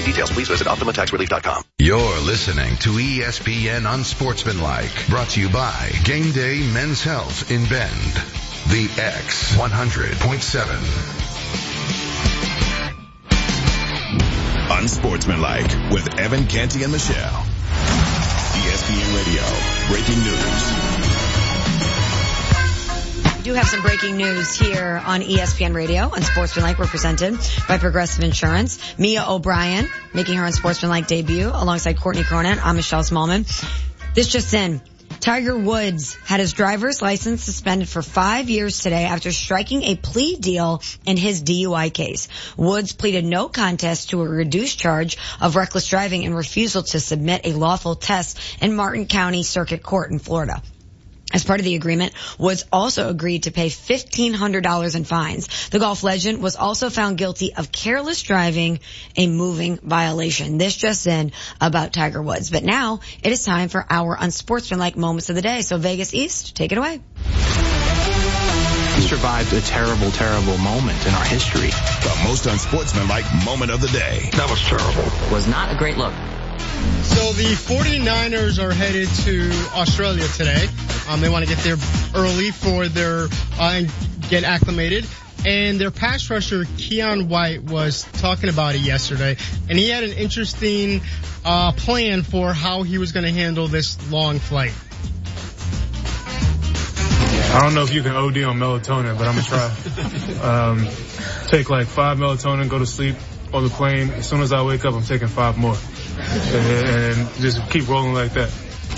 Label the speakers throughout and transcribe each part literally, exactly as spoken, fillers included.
Speaker 1: complete details, please visit Optima Tax Relief dot com.
Speaker 2: You're listening to E S P N Unsportsmanlike, brought to you by Game Day Men's Health in Bend. The X one hundred point seven.
Speaker 3: Unsportsmanlike with Evan Canty and Michelle. E S P N Radio. Breaking news.
Speaker 4: We do have some breaking news here on E S P N Radio. Unsportsmanlike, we're presented by Progressive Insurance. Mia O'Brien making her Unsportsmanlike debut alongside Courtney Cronin. I'm Michelle Smallman. This just in. Tiger Woods had his driver's license suspended for five years today after striking a plea deal in his D U I case. Woods pleaded no contest to a reduced charge of reckless driving and refusal to submit a lawful test in Martin County Circuit Court in Florida. As part of the agreement, Woods also agreed to pay fifteen hundred dollars in fines. The golf legend was also found guilty of careless driving, a moving violation. This just in about Tiger Woods. But now it is time for our unsportsmanlike moments of the day. So Vegas East, take it away.
Speaker 5: We survived a terrible, terrible moment in our history.
Speaker 3: The most unsportsmanlike moment of the day.
Speaker 1: That was terrible.
Speaker 5: Was not a great look.
Speaker 6: So the forty-niners are headed to Australia today. Um, they want to get there early for their, uh, get acclimated. And their pass rusher, Keon White, was talking about it yesterday. And he had an interesting, uh, plan for how he was going to handle this long flight.
Speaker 7: I don't know if you can O D on melatonin, but I'm going to try. Um, take like five melatonin, go to sleep on the plane. As soon as I wake up, I'm taking five more. And, and just keep rolling like that.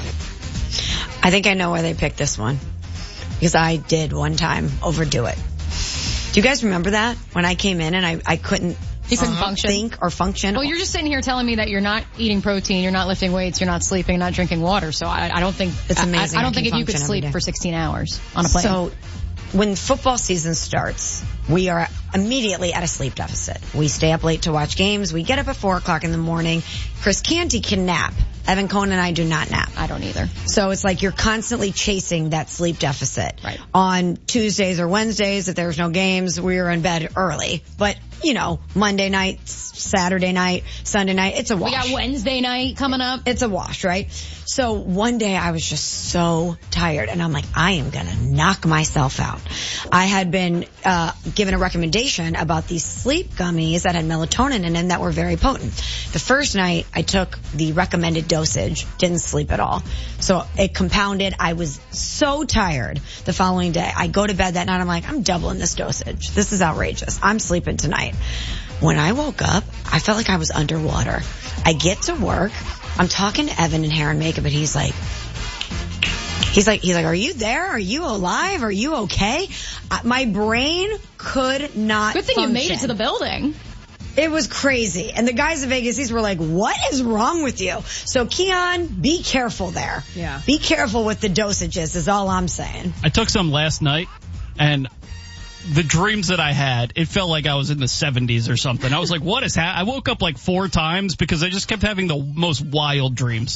Speaker 4: I think I know why they picked this one. Because I did one time overdo it. Do you guys remember that? When I came in and I, I couldn't,
Speaker 8: you couldn't
Speaker 4: uh,
Speaker 8: function.
Speaker 4: think or function.
Speaker 8: Well, you're just sitting here telling me that you're not eating protein, you're not lifting weights, you're not sleeping, not drinking water. So I, I don't think
Speaker 4: it's amazing.
Speaker 8: I, I don't
Speaker 4: I
Speaker 8: think if you could sleep for sixteen hours on a plane.
Speaker 4: So when football season starts, we are immediately at a sleep deficit. We stay up late to watch games. We get up at four o'clock in the morning. Chris Canty can nap. Evan Cohen and I do not nap.
Speaker 8: I don't either.
Speaker 4: So it's like you're constantly chasing that sleep deficit.
Speaker 8: Right.
Speaker 4: On Tuesdays or Wednesdays, if there's no games, we're in bed early. But, you know, Monday night, Saturday night, Sunday night, it's a wash.
Speaker 8: We got Wednesday night coming up.
Speaker 4: It's a wash, right? So one day I was just so tired and I'm like, I am going to knock myself out. I had been uh given a recommendation about these sleep gummies that had melatonin in them that were very potent. The first night I took the recommended dosage, didn't sleep at all. So it compounded. I was so tired the following day. I go to bed that night. I'm like, I'm doubling this dosage. This is outrageous. I'm sleeping tonight. When I woke up, I felt like I was underwater. I get to work. I'm talking to Evan in hair and makeup, and he's like, he's like, he's like, are you there? Are you alive? Are you okay? Uh, my brain could not
Speaker 8: Good thing
Speaker 4: function.
Speaker 8: you made it to the building.
Speaker 4: It was crazy. And the guys at Vegas East were like, what is wrong with you? So, Keon, be careful there.
Speaker 8: Yeah.
Speaker 4: Be careful with the dosages is all I'm saying.
Speaker 9: I took some last night, and the dreams that I had, it felt like I was in the seventies or something. I was like, what is happening? I woke up like four times because I just kept having the most wild dreams.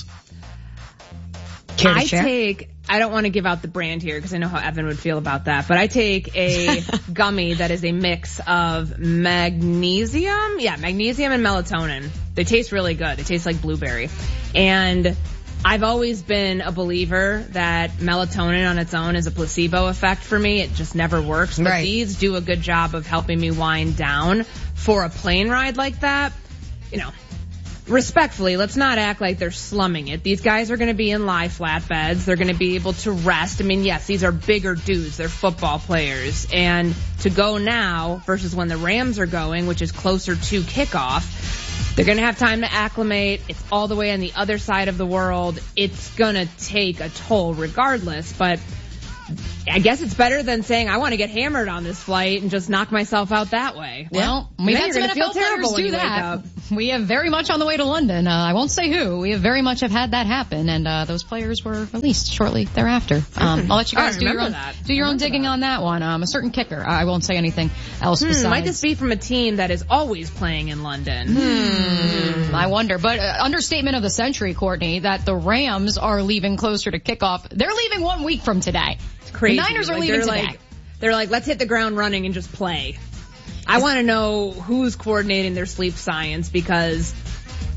Speaker 4: Care to
Speaker 10: I
Speaker 4: share?
Speaker 10: take, I don't want to give out the brand here because I know how Evan would feel about that, but I take a gummy that is a mix of magnesium, yeah, magnesium and melatonin. They taste really good. They taste like blueberry. And I've always been a believer that melatonin on its own is a placebo effect for me. It just never works. But
Speaker 4: Right.
Speaker 10: these do a good job of helping me wind down for a plane ride like that. You know, respectfully, let's not act like they're slumming it. These guys are going to be in lie flat beds. They're going to be able to rest. I mean, yes, these are bigger dudes. They're football players. And to go now versus when the Rams are going, which is closer to kickoff, they're going to have time to acclimate. It's all the way on the other side of the world. It's going to take a toll regardless, but I guess it's better than saying I want to get hammered on this flight and just knock myself out that way.
Speaker 8: Well, we've had some
Speaker 10: N
Speaker 8: N F L players do that. We have very much on the way to London. Uh, I won't say who. We have very much have had that happen, and uh, those players were released shortly thereafter. Um, I'll let you guys do your own
Speaker 10: that.
Speaker 8: do your own digging
Speaker 10: that.
Speaker 8: on that one. Um, a certain kicker. I won't say anything else
Speaker 10: Hmm,
Speaker 8: besides.
Speaker 10: might this be from a team that is always playing in London?
Speaker 8: Hmm, I wonder. But uh, understatement of the century, Courtney, that the Rams are leaving closer to kickoff. They're leaving one week from today.
Speaker 10: It's crazy.
Speaker 8: The Niners are
Speaker 10: like,
Speaker 8: leaving
Speaker 10: they're
Speaker 8: today.
Speaker 10: Like, they're like, let's hit the ground running and just play. I want to know who's coordinating their sleep science because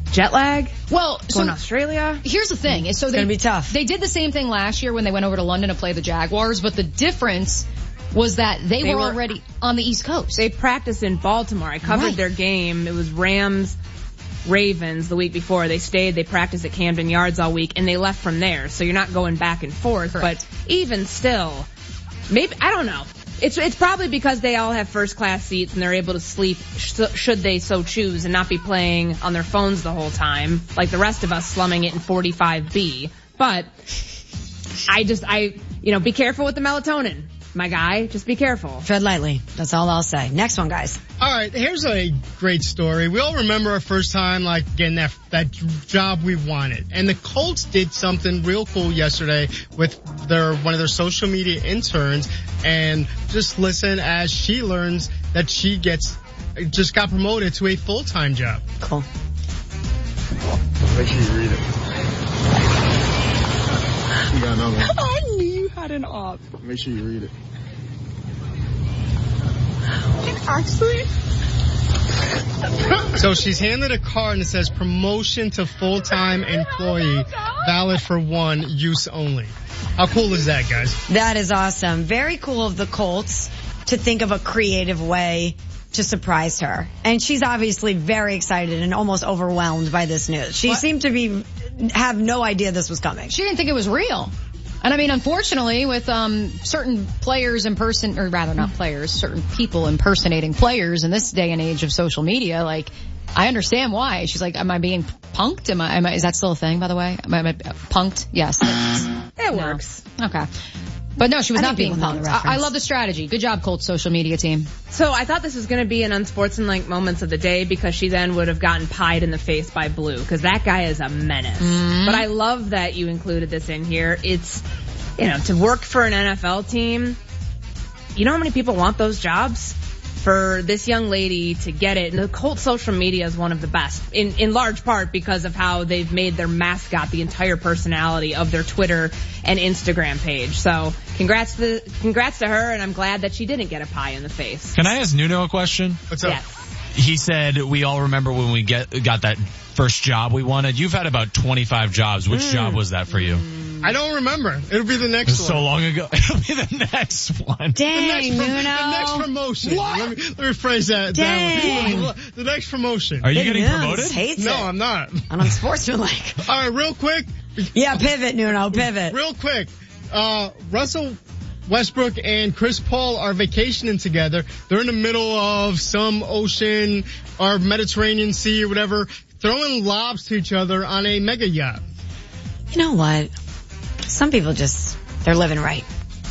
Speaker 10: jet lag.
Speaker 8: Well,
Speaker 10: Going
Speaker 8: so
Speaker 10: to Australia.
Speaker 8: here's the thing. Is so
Speaker 4: It's
Speaker 8: they,
Speaker 4: gonna be tough.
Speaker 8: They did the same thing last year when they went over to London to play the Jaguars, but the difference was that they,
Speaker 10: They
Speaker 8: were,
Speaker 10: were-
Speaker 8: already on the East Coast.
Speaker 10: They practiced in Baltimore. I covered
Speaker 8: Right.
Speaker 10: their game. It was Rams, Ravens the week before. They stayed. They practiced at Camden Yards all week, and they left from there. So you're not going back and forth.
Speaker 8: Correct.
Speaker 10: But even still, maybe I don't know. It's it's probably because they all have first class seats and they're able to sleep sh- should they so choose and not be playing on their phones the whole time like the rest of us slumming it in forty-five B. But I just I you know be careful with the melatonin, my guy. Just be careful.
Speaker 4: Tread lightly. That's all I'll say. Next one, guys.
Speaker 6: All right, here's a great story. We all remember our first time, like, getting that that job we wanted. And the Colts did something real cool yesterday with their one of their social media interns. And just listen as she learns that she gets just got promoted to a full-time job.
Speaker 4: Cool.
Speaker 11: Make sure you read it. You got another one.
Speaker 12: I knew you had an op.
Speaker 11: Make sure you read it.
Speaker 12: Actually,
Speaker 6: So she's handed a card and it says promotion to full-time employee, valid for one, use only. How cool is that, guys?
Speaker 4: That is awesome. Very cool of the Colts to think of a creative way to surprise her. And she's obviously very excited and almost overwhelmed by this news. She
Speaker 8: What?
Speaker 4: seemed to be have no idea this was coming.
Speaker 8: She didn't think it was real. And I mean, unfortunately, with um certain players imperson, or rather not players, certain people impersonating players in this day and age of social media, like, I understand why. She's like, am I being punked? Am I, am I, is that still a thing, by the way? Am I, am I punked? Yes.
Speaker 10: It
Speaker 8: No.
Speaker 10: works.
Speaker 8: Okay. But no, she was
Speaker 4: I
Speaker 8: not
Speaker 4: think
Speaker 8: being
Speaker 4: people know the
Speaker 8: punked. I, I
Speaker 4: reference.
Speaker 8: love the strategy. Good job, Colts social media team.
Speaker 10: So I thought this was going to be an unsportsmanlike moments of the day because she then would have gotten pied in the face by Blue because that guy is a menace.
Speaker 8: Mm-hmm.
Speaker 10: But I love that you included this in here. It's, you know, to work for an N F L team, you know how many people want those jobs? For this young lady to get it, and the Colts social media is one of the best, in, in large part because of how they've made their mascot the entire personality of their Twitter and Instagram page. So congrats to, congrats to her, and I'm glad that she didn't get a pie in the face.
Speaker 13: Can I ask Nuno a question?
Speaker 6: What's up?
Speaker 10: Yes.
Speaker 13: He said we all remember when we get got that first job we wanted. You've had about twenty-five jobs. Which
Speaker 6: Mm.
Speaker 13: job was that for you?
Speaker 6: I don't remember. It'll be the
Speaker 13: It
Speaker 6: next
Speaker 13: was
Speaker 6: one.
Speaker 13: so long ago. It'll be the next one.
Speaker 6: The next,
Speaker 4: Dang,
Speaker 6: prom-
Speaker 4: Nuno.
Speaker 6: the next promotion.
Speaker 4: What?
Speaker 6: Let me, let me phrase that.
Speaker 4: Dang.
Speaker 6: That way. The next promotion.
Speaker 13: Are you
Speaker 4: Big
Speaker 13: getting
Speaker 4: Nunes
Speaker 13: promoted?
Speaker 4: hates
Speaker 6: No,
Speaker 4: it.
Speaker 6: I'm not.
Speaker 4: And I'm sportsmanlike.
Speaker 6: All right, real quick.
Speaker 4: Yeah, pivot, Nuno, pivot.
Speaker 6: Real quick. Uh, Russell Westbrook and Chris Paul are vacationing together. They're in the middle of some ocean or Mediterranean Sea or whatever, throwing lobs to each other on a mega yacht.
Speaker 4: You know what? Some people just, they're living right.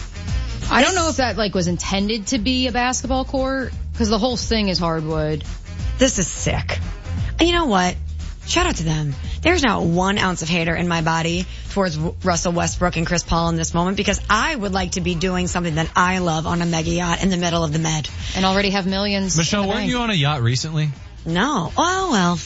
Speaker 8: I don't know if that like was intended to be a basketball court because the whole thing is hardwood.
Speaker 4: This is sick. And you know what? Shout out to them. There's not one ounce of hater in my body towards Russell Westbrook and Chris Paul in this moment because I would like to be doing something that I love on a mega yacht in the middle of the Med.
Speaker 8: And already have millions.
Speaker 13: Michelle,
Speaker 8: in the
Speaker 13: weren't
Speaker 8: bank.
Speaker 13: you on a yacht recently?
Speaker 4: No. Oh, well.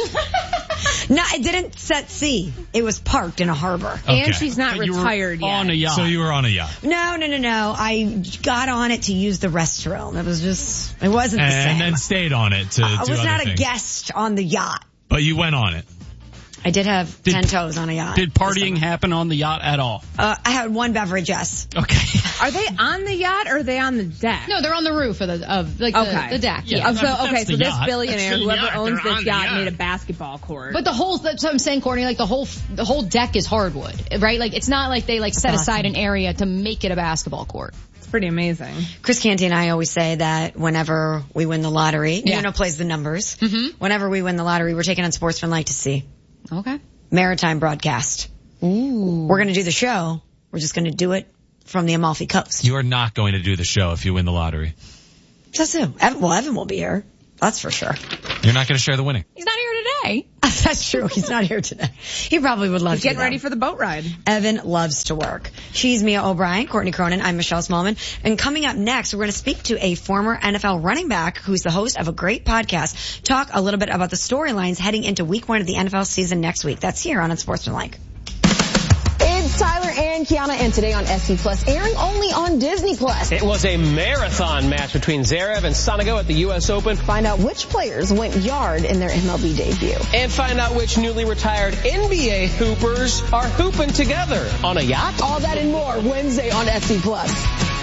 Speaker 4: No, it didn't set sea. It was parked in a harbor.
Speaker 13: Okay.
Speaker 10: And she's not
Speaker 9: But you were
Speaker 10: retired yet.
Speaker 9: on a yacht.
Speaker 13: So you were on a yacht.
Speaker 4: No, no, no, no. I got on it to use the restroom. It was just, it wasn't the
Speaker 13: And,
Speaker 4: same.
Speaker 13: and then stayed on it to
Speaker 4: I
Speaker 13: do
Speaker 4: was
Speaker 13: other
Speaker 4: not a
Speaker 13: things.
Speaker 4: guest on the yacht.
Speaker 13: But you went on it.
Speaker 4: I did have
Speaker 9: Did-
Speaker 4: ten toes on a yacht.
Speaker 9: Did partying happen on the yacht at all?
Speaker 4: Uh, I had one beverage, yes.
Speaker 9: Okay.
Speaker 10: Are they on the yacht or are they on the deck?
Speaker 8: No, they're on the roof of the of like
Speaker 10: Okay.
Speaker 8: the, the deck.
Speaker 9: Yeah.
Speaker 8: Yeah.
Speaker 10: Oh, so,
Speaker 9: That's
Speaker 10: okay,
Speaker 9: the
Speaker 10: so this
Speaker 9: yacht.
Speaker 10: billionaire,
Speaker 6: That's the
Speaker 10: whoever
Speaker 6: yacht.
Speaker 10: owns
Speaker 6: They're
Speaker 10: this
Speaker 6: on the
Speaker 10: yacht,
Speaker 6: yacht.
Speaker 10: made a basketball court.
Speaker 8: But the whole, that's what I'm saying, Courtney, like the whole, the whole deck is hardwood, right? Like it's not like they like set
Speaker 4: That's
Speaker 8: aside
Speaker 4: awesome.
Speaker 8: an area to make it a basketball court.
Speaker 10: it's pretty amazing.
Speaker 4: Chris Canty and I always say that whenever we win the lottery,
Speaker 8: Yeah.
Speaker 4: Nuno plays the numbers.
Speaker 8: Mhm.
Speaker 4: Whenever we win the lottery, we're taking on Sportsmanlike to see.
Speaker 8: Okay.
Speaker 4: Maritime broadcast.
Speaker 8: Ooh.
Speaker 4: We're going to do the show. We're just going to do it from the Amalfi Coast.
Speaker 13: You are not going to do the show if you win the lottery.
Speaker 4: That's it. Evan, well, Evan will be here. That's for sure.
Speaker 13: You're not going to share the winning.
Speaker 8: He's not here today.
Speaker 4: That's true. He's not here today. He probably would love
Speaker 10: He's
Speaker 4: to.
Speaker 10: getting
Speaker 4: though.
Speaker 10: ready for the boat ride.
Speaker 4: Evan loves to work. She's Mia O'Brien, Courtney Cronin. I'm Michelle Smallman. And coming up next, we're going to speak to a former N F L running back who's the host of a great podcast, talk a little bit about the storylines heading into week one of the N F L season next week. That's here on Unsportsmanlike.
Speaker 12: it's Tyler
Speaker 14: and Kiana, and today on S C Plus, airing only on Disney Plus.
Speaker 15: It was a marathon match between Zverev and Sonego at the U S Open.
Speaker 14: Find out which players went yard in their M L B debut.
Speaker 15: And find out which newly retired N B A hoopers are hooping together on a yacht.
Speaker 14: All that and more Wednesday on S C Plus.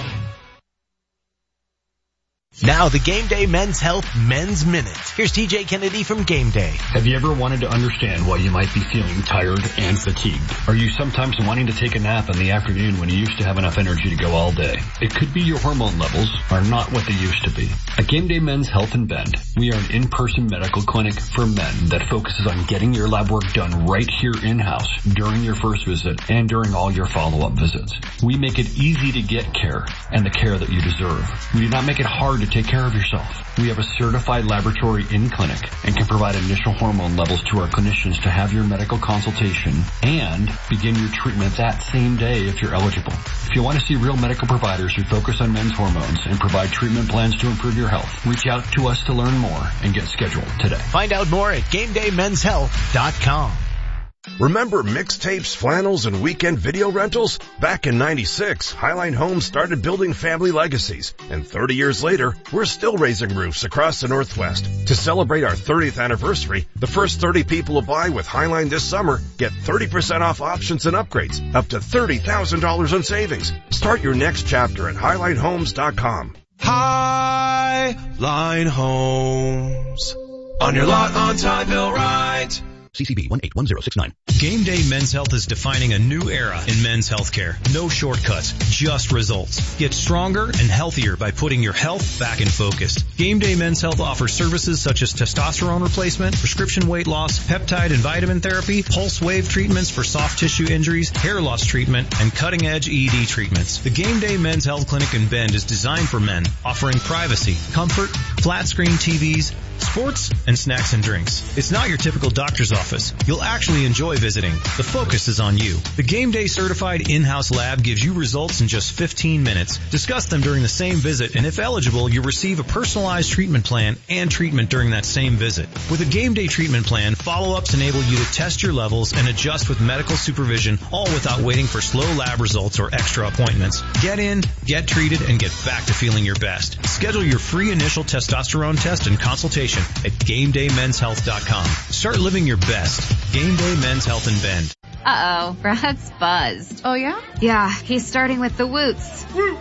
Speaker 16: Now the Game Day Men's Health Men's Minute. Here's T J Kennedy from Game Day.
Speaker 17: Have you ever wanted to understand why you might be feeling tired and fatigued? Are you sometimes wanting to take a nap in the afternoon when you used to have enough energy to go all day? It could be your hormone levels are not what they used to be. At Game Day Men's Health in Bend, we are an in-person medical clinic for men that focuses on getting your lab work done right here in-house during your first visit and during all your follow-up visits. We make it easy to get care and the care that you deserve. We do not make it hard to take care of yourself. We have a certified laboratory in clinic and can provide initial hormone levels to our clinicians to have your medical consultation and begin your treatment that same day if you're eligible. If you want to see real medical providers who focus on men's hormones and provide treatment plans to improve your health, reach out to us to learn more and get scheduled today.
Speaker 16: Find out more at game day men's health dot com.
Speaker 18: Remember mixtapes, flannels, and weekend video rentals? Back in ninety-six, Highline Homes started building family legacies. And thirty years later, we're still raising roofs across the Northwest. To celebrate our thirtieth anniversary, the first thirty people to buy with Highline this summer get thirty percent off options and upgrades, up to thirty thousand dollars in savings. Start your next chapter at highline homes dot com.
Speaker 19: Highline Homes. On your lot on Tideville Right.
Speaker 20: C C B one eight one zero six nine.
Speaker 21: Game Day Men's Health is defining a new era in men's healthcare. No shortcuts, just results. Get stronger and healthier by putting your health back in focus. Game Day Men's Health offers services such as testosterone replacement, prescription weight loss, peptide and vitamin therapy, pulse wave treatments for soft tissue injuries, hair loss treatment, and cutting-edge E D treatments. The Game Day Men's Health Clinic in Bend is designed for men, offering privacy, comfort, flat-screen T Vs, sports, and snacks and drinks. It's not your typical doctor's office. You'll actually enjoy visiting. The focus is on you. The Game Day certified in-house lab gives you results in just fifteen minutes. Discuss them during the same visit, and if eligible, you'll receive a personalized treatment plan and treatment during that same visit. With a Game Day treatment plan, follow-ups enable you to test your levels and adjust with medical supervision, all without waiting for slow lab results or extra appointments. Get in, get treated, and get back to feeling your best. Schedule your free initial testosterone test and consultation at game day men's health dot com. Start living your best. Game Day Men's Health in Bend.
Speaker 22: Uh-oh, Brad's buzzed.
Speaker 23: Oh, yeah?
Speaker 22: Yeah, he's starting with the woots.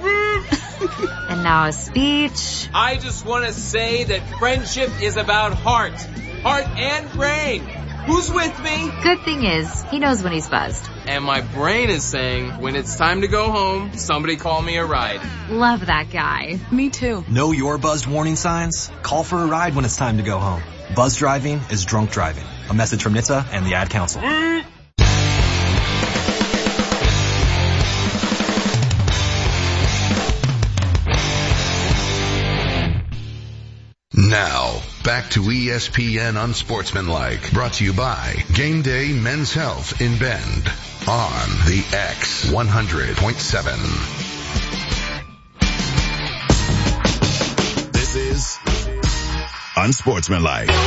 Speaker 22: And now a speech.
Speaker 24: I just want to say that friendship is about heart. Heart and brain. Who's with me?
Speaker 22: Good thing is, he knows when he's buzzed.
Speaker 24: And my brain is saying, when it's time to go home, somebody call me a ride.
Speaker 22: Love that guy.
Speaker 23: Me too.
Speaker 25: Know your buzzed warning signs? Call for a ride when it's time to go home. Buzz driving is drunk driving. A message from N H T S A and the Ad Council.
Speaker 2: Now, back to E S P N Unsportsmanlike, brought to you by Game Day Men's Health in Bend on the X one hundred point seven.
Speaker 3: This is Unsportsmanlike.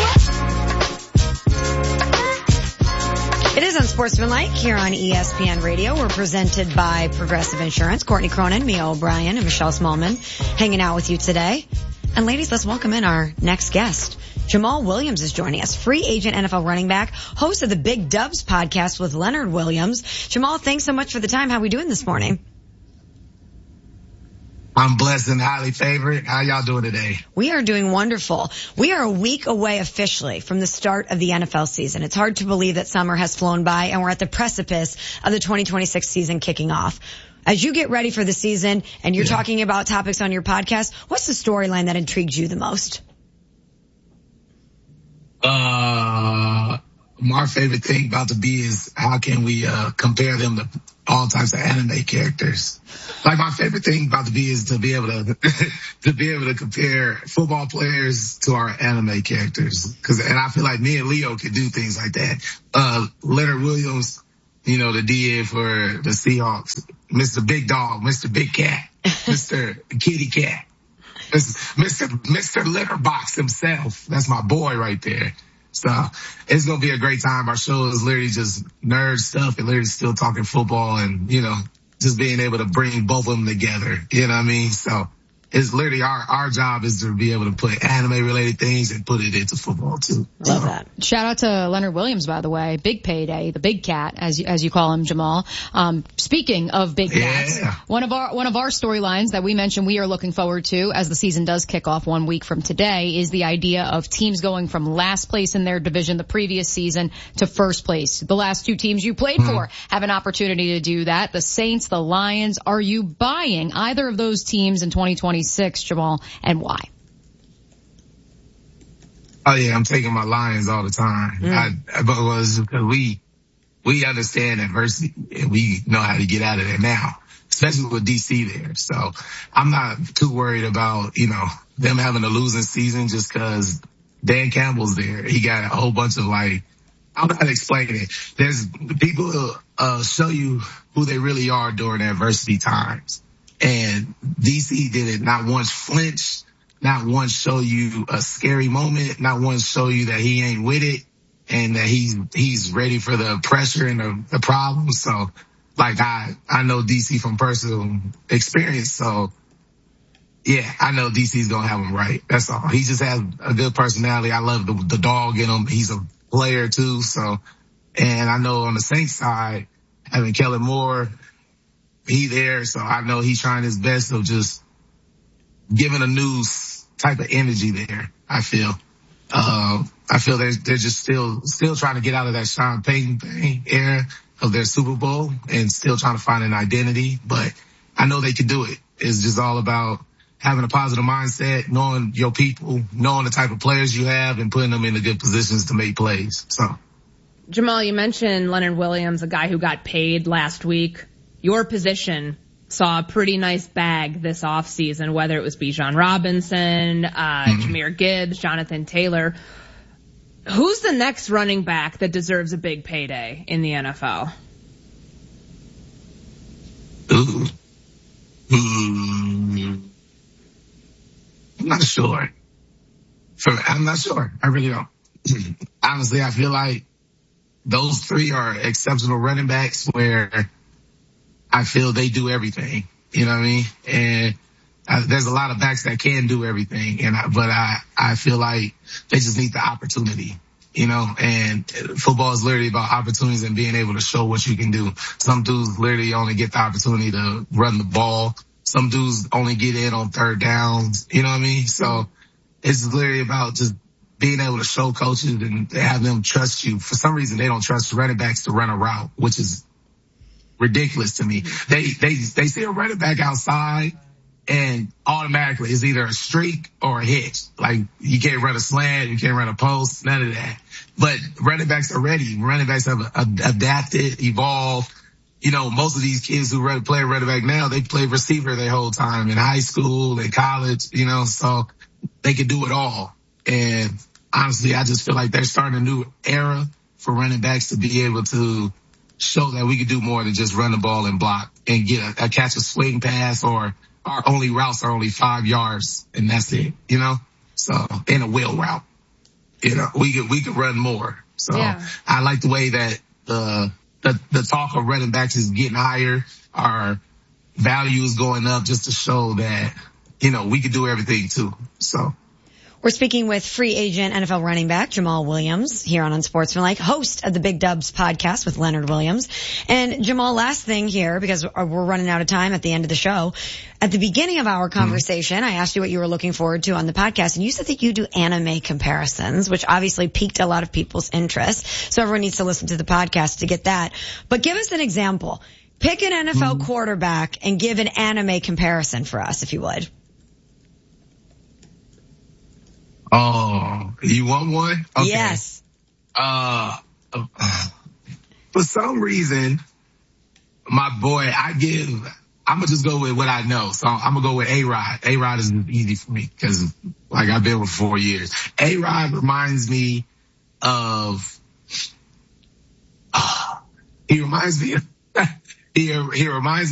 Speaker 4: It is Unsportsmanlike here on E S P N Radio. We're presented by Progressive Insurance. Courtney Cronin, Mia O'Brien, and Michelle Smallman hanging out with you today. And ladies, let's welcome in our next guest. Jamal Williams is joining us, free agent N F L running back, host of the Big Dubs podcast with Leonard Williams. Jamal, thanks so much for the time. How are we doing this morning?
Speaker 26: I'm blessed and highly favored. How y'all doing today?
Speaker 4: We are doing wonderful. We are a week away officially from the start of the N F L season. It's hard to believe that summer has flown by and we're at the precipice of the twenty twenty-six season kicking off. As you get ready for the season and you're yeah. talking about topics on your podcast, what's the storyline that intrigued you the most?
Speaker 26: Uh, my favorite thing about the B is how can we uh compare them to all types of anime characters. Like my favorite thing about the B is to be able to to be able to compare football players to our anime characters. Cause and I feel like me and Leo could do things like that. Uh, Leonard Williams, you know, the D A for the Seahawks, Mister Big Dog, Mister Big Cat, Mister Kitty Cat, Mister Mister Litterbox himself. That's my boy right there. So it's going to be a great time. Our show is literally just nerd stuff and literally still talking football and, you know, just being able to bring both of them together. You know what I mean? So it's literally our, our job is to be able to put anime related things and put it into football too.
Speaker 4: Love that.
Speaker 8: Shout out to Leonard Williams, by the way. Big payday, the big cat, as you, as you call him, Jamal. Um, speaking of big cats,
Speaker 26: yeah.
Speaker 8: one of our, one of our storylines that we mentioned we are looking forward to as the season does kick off one week from today is the idea of teams going from last place in their division the previous season to first place. The last two teams you played mm-hmm. for have an opportunity to do that. The Saints, the Lions. Are you buying either of those teams in twenty twenty-six, Jamal, and why?
Speaker 26: Oh yeah, I'm taking my Lions all the time. Mm. I, because we, we understand adversity and we know how to get out of there now, especially with D C there. So I'm not too worried about, you know, them having a losing season just cause Dan Campbell's there. He got a whole bunch of like, I don't know how to explain it. There's people who, uh, show you who they really are during adversity times. And D C did it, not once flinch, not once show you a scary moment, not once show you that he ain't with it and that he's, he's ready for the pressure and the, the problems. So like I, I know D C from personal experience. So yeah, I know D C's going to have him right. That's all. He just has a good personality. I love the, the dog in him. He's a player too. So, and I know on the Saints side, having Kellen Moore, he there. So I know he's trying his best of just giving a new type of energy there. I feel, uh, I feel they're, they're just still, still trying to get out of that Sean Payton thing era of their Super Bowl and still trying to find an identity, but I know they can do it. It's just all about having a positive mindset, knowing your people, knowing the type of players you have and putting them in the good positions to make plays. So
Speaker 10: Jamal, you mentioned Leonard Williams, a guy who got paid last week. Your position saw a pretty nice bag this offseason, whether it was Bijan Robinson, uh, mm-hmm. Jahmyr Gibbs, Jonathan Taylor. Who's the next running back that deserves a big payday in the N F L?
Speaker 26: Ooh. Mm. I'm not sure. For, I'm not sure. I really don't. Honestly, I feel like those three are exceptional running backs where I feel they do everything. You know what I mean? And uh, there's a lot of backs that can do everything. And I, but I, I feel like they just need the opportunity, you know, and football is literally about opportunities and being able to show what you can do. Some dudes literally only get the opportunity to run the ball. Some dudes only get in on third downs. You know what I mean? So it's literally about just being able to show coaches and have them trust you. For some reason, they don't trust running backs to run a route, which is ridiculous to me. They, they, they see a running back outside and automatically it's either a streak or a hitch. Like you can't run a slant, you can't run a post, none of that. But running backs are ready. Running backs have adapted, evolved. You know, most of these kids who run, play running back now, they play receiver their whole time in high school and college, you know, so they can do it all. And honestly, I just feel like they're starting a new era for running backs to be able to show that we can do more than just run the ball and block and get a, a catch a swing pass, or our only routes are only five yards and that's it, you know? So, in a wheel route, you know, we could, we could run more. So yeah. I like the way that the, the, the talk of running backs is getting higher. Our value is going up just to show that, you know, we could do everything too. So.
Speaker 4: We're speaking with free agent N F L running back Jamal Williams here on Unsportsmanlike, host of the Big Dubs podcast with Leonard Williams. And Jamal, last thing here, because we're running out of time at the end of the show. At the beginning of our conversation, I asked you what you were looking forward to on the podcast, and you said that you do anime comparisons, which obviously piqued a lot of people's interest. So everyone needs to listen to the podcast to get that. But give us an example. Pick an N F L quarterback and give an anime comparison for us, if you would.
Speaker 26: Oh, you want one? Okay.
Speaker 4: Yes.
Speaker 26: Uh, for some reason, my boy, I give, I'm gonna just go with what I know. So I'm gonna go with A-Rod. A-Rod is easy for me because like I've been with four years. A-Rod reminds me of, uh, he reminds me of, he, he reminds